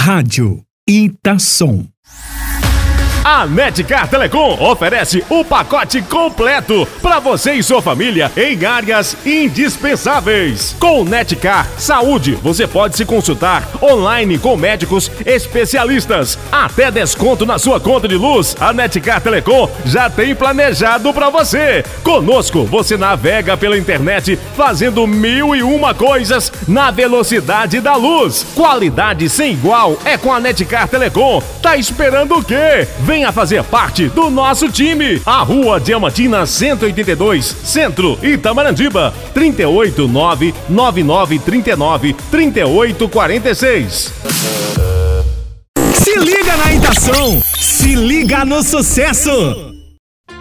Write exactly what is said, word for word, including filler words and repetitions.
Rádio Itasom. A Netcar Telecom oferece o pacote completo para você e sua família em áreas indispensáveis. Com Netcar Saúde, você pode se consultar online com médicos especialistas. Até desconto na sua conta de luz, a Netcar Telecom já tem planejado para você. Conosco, você navega pela internet fazendo mil e uma coisas na velocidade da luz. Qualidade sem igual é com a Netcar Telecom. Tá esperando o quê? Venha fazer parte do nosso time. A Rua Diamantina cento e oitenta e dois, Centro, Itamarandiba, trinta e oito, nove nove nove trinta e nove, trinta e oito quarenta e seis. Se liga na Itasom, se liga no sucesso.